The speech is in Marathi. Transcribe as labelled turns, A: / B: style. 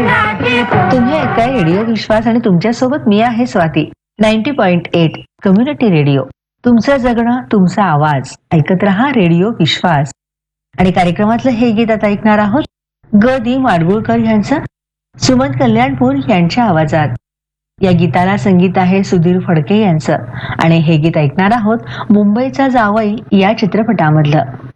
A: तुम्ही ऐकताय रेडिओ विश्वास आणि तुमच्यासोबत मी आहे स्वाती. 90.8 community radio. तुमचं जगणं, तुमचा आवाज. ऐकत रहा रेडिओ विश्वास. आणि कार्यक्रमातलं हे गीत आता ऐकणार आहोत ग दी माडगुळकर यांचं सुमन कल्याणपूर यांच्या आवाजात. या गीताला संगीत आहे सुधीर फडके यांचं आणि हे गीत ऐकणार आहोत मुंबईचा जावई या चित्रपटामधलं.